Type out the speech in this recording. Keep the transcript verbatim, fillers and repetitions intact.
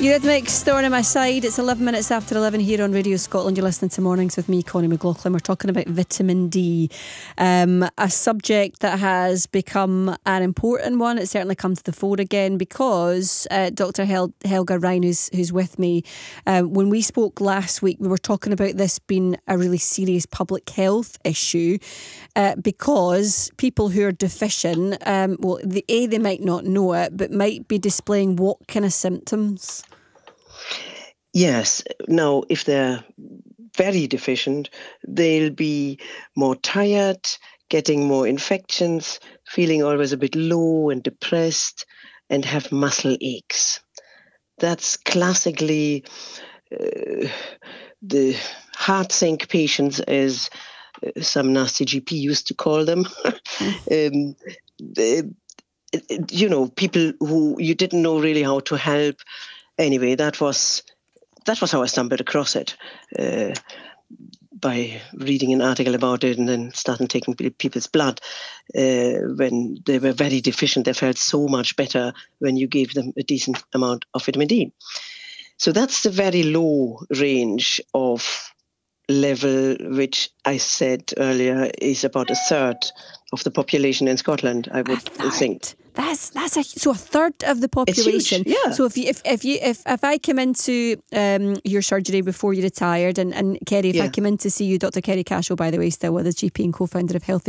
Eurythmics, Thorn in My Side. It's eleven minutes after eleven here on Radio Scotland. You're listening to Mornings with me, Connie McLaughlin. We're talking about vitamin D, um, a subject that has become an important one. It's certainly come to the fore again because uh, Doctor Hel- Helga Ryan, who's, who's with me, uh, when we spoke last week, we were talking about this being a really serious public health issue uh, because people who are deficient, um, well, the, A, they might not know it, but might be displaying what kind of symptoms? Yes. Now, if they're very deficient, they'll be more tired, getting more infections, feeling always a bit low and depressed, and have muscle aches. That's classically uh, the heart sink patients, as uh, some nasty G P used to call them. um, the, you know, people who you didn't know really how to help. Anyway, that was that was how I stumbled across it, uh, by reading an article about it and then starting taking people's blood. Uh, when they were very deficient, they felt so much better when you gave them a decent amount of vitamin D. So that's the very low range of level, which I said earlier is about a third of the population in Scotland, I would think. That's that's a so a third of the population. It's huge, yeah. So if you if if you if, if I come into um your surgery before you retired, and, and Kerry, if yeah. I come in to see you, Doctor Kerry Cashel, by the way, still with us, G P and co-founder of Healthy